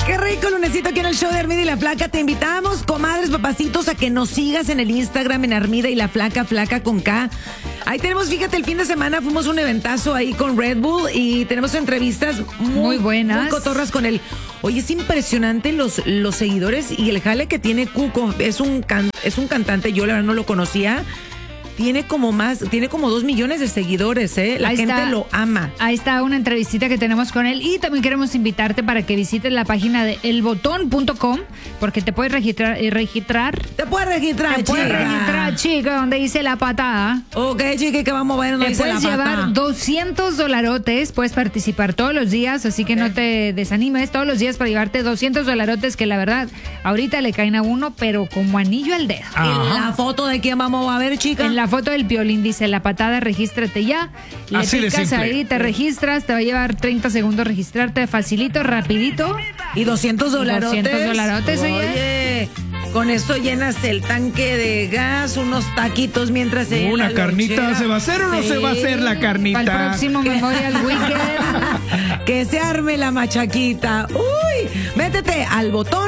Qué rico lunesito aquí en el show de Armida y la Flaca. Te invitamos, comadres, papacitos, a que nos sigas en el Instagram en Armida y la Flaca, Flaca con K. Ahí tenemos, fíjate, el fin de semana fuimos a un eventazo ahí con Red Bull y tenemos entrevistas muy buenas, muy cotorras con él. Oye, es impresionante los seguidores y el jale que tiene Cuco. Es un cantante, yo la verdad no lo conocía. Tiene como 2 millones de seguidores, ¿eh? La gente lo ama. Ahí está una entrevistita que tenemos con él. Y también queremos invitarte para que visites la página de elbotón.com, porque te puedes registrar. Te puedes registrar, chica, donde dice la patada. Ok, chica, que vamos a ver donde dice la patada. Te puedes llevar $200, puedes participar todos los días, así que no te desanimes todos los días para llevarte $200, que la verdad, ahorita le caen a uno, pero como anillo al dedo. ¿En la foto de quién vamos a ver, chica? En la foto del Piolín dice la patada, regístrate ya. Le así picas ahí, te registras, te va a llevar 30 segundos registrarte, facilito, rapidito. Y $200. $200, oye. Con eso llenas el tanque de gas, unos taquitos mientras se... ¿Una carnita lonchera se va a hacer o no se va a hacer la carnita? Para el próximo Memorial Weekend. Que se arme la machaquita. Uy, métete al botón.